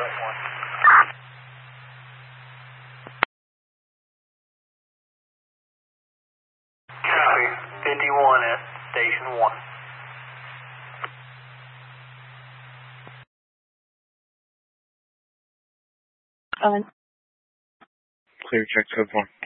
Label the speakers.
Speaker 1: Copy. 51 at Station 1.
Speaker 2: Clear, check code 1.